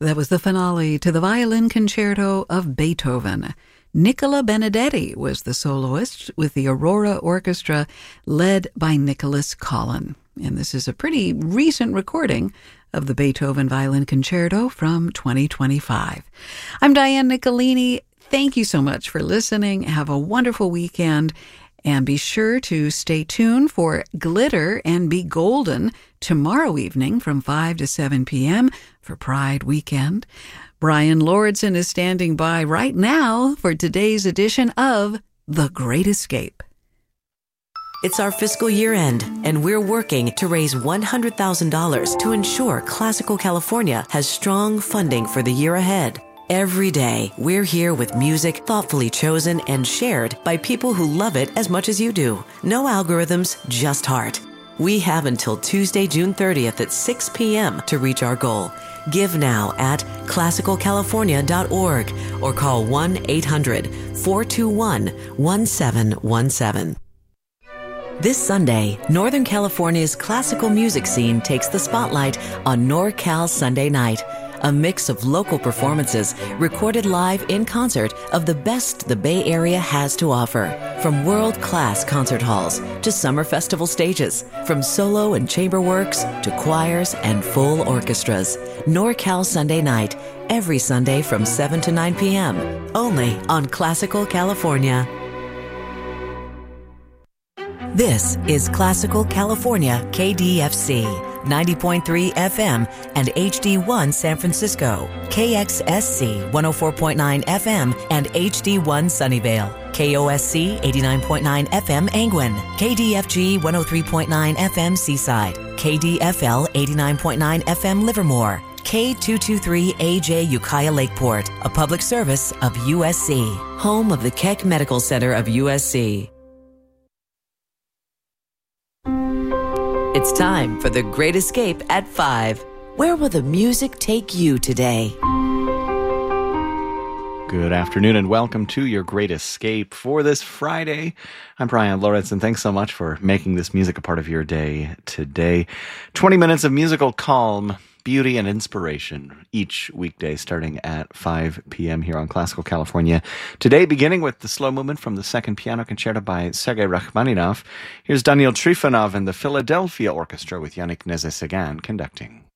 That was the finale to the violin concerto of Beethoven. Nicola Benedetti was the soloist with the Aurora Orchestra led by Nicholas Collin. And this is a pretty recent recording of the Beethoven Violin Concerto from 2025. I'm Diane Nicolini. Thank you so much for listening. Have a wonderful weekend. And be sure to stay tuned for Glitter and Be Golden tomorrow evening from 5 to 7 p.m. for Pride Weekend. Brian Lordson is standing by right now for today's edition of The Great Escape. It's our fiscal year end, and we're working to raise $100,000 to ensure Classical California has strong funding for the year ahead. Every day, we're here with music thoughtfully chosen and shared by people who love it as much as you do. No algorithms, just heart. We have until Tuesday, June 30th at 6 p.m. to reach our goal. Give now at classicalcalifornia.org or call 1-800-421-1717. This Sunday, Northern California's classical music scene takes the spotlight on NorCal Sunday Night, a mix of local performances recorded live in concert of the best the Bay Area has to offer. From world-class concert halls to summer festival stages, from solo and chamber works to choirs and full orchestras. NorCal Sunday Night, every Sunday from 7 to 9 p.m., only on Classical California. This is Classical California KDFC, 90.3 FM and HD1 San Francisco, KXSC 104.9 FM and HD1 Sunnyvale, KOSC 89.9 FM Angwin, KDFG 103.9 FM Seaside, KDFL 89.9 FM Livermore, K223AJ Ukiah Lakeport, a public service of USC, home of the Keck Medical Center of USC. It's time for The Great Escape at 5. Where will the music take you today? Good afternoon and welcome to Your Great Escape for this Friday. I'm Brian Lawrence, and thanks so much for making this music a part of your day today. 20 minutes of musical calm, beauty, and inspiration each weekday starting at 5 p.m. here on Classical California. Today, beginning with the slow movement from the Second Piano Concerto by Sergei Rachmaninoff. Here's Daniil Trifonov and the Philadelphia Orchestra with Yannick Nézet-Séguin conducting.